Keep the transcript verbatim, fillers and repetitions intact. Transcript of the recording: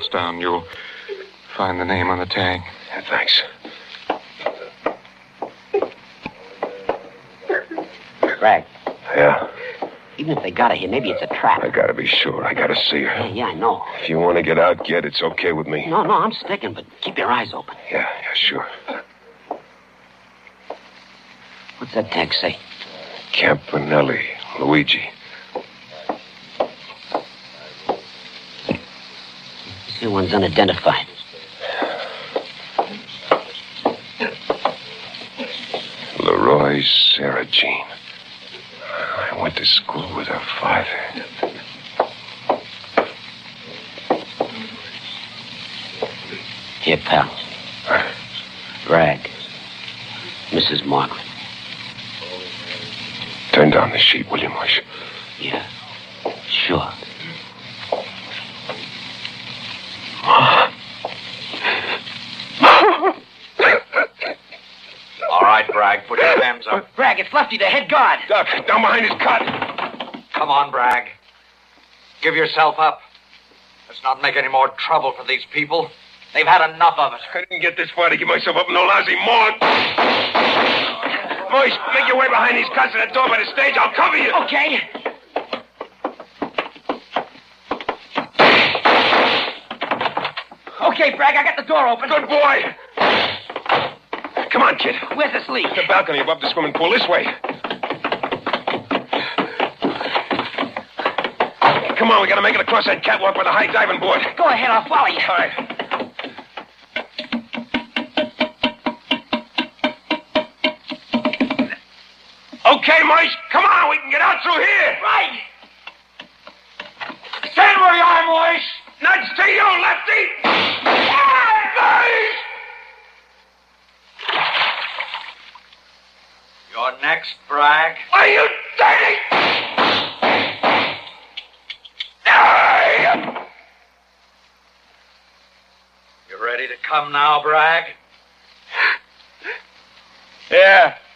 pants down, you'll find the name on the tag. Yeah, thanks. Bragg. Yeah? Even if they got her here, maybe it's a trap. I gotta be sure. I gotta see her. Yeah, yeah, I know. If you want to get out, get. It's okay with me. No, no, I'm sticking, but keep your eyes open. Yeah, yeah, sure. What's that tag say? Campanelli, Luigi. This one's unidentified. Leroy Sarah Jean. I went to school with her father. Here, pal. Bragg. Missus Margaret. Turn down the sheet, will you, Mush? Yeah, sure. All right, Bragg, put your hands up. Bragg, it's Lefty, the head guard. Duck, down behind his cot. Come on, Bragg. Give yourself up. Let's not make any more trouble for these people. They've had enough of it. I didn't get this far to give myself up in no lousy morgue. Boys, make your way behind these cuts at the door by the stage. I'll cover you. Okay. Okay, Bragg, I got the door open. Good boy. Come on, kid. Where's the sleeve? The balcony above the swimming pool. This way. Come on, we gotta make it across that catwalk with a high diving board. Go ahead, I'll follow you. All right. Okay, Moise, come on, we can get out through here. Right. Stand where you are, Moise. Nudge to you, Lefty. Moise! You're next, Bragg. Are you dirty? You ready to come now, Bragg? Yeah.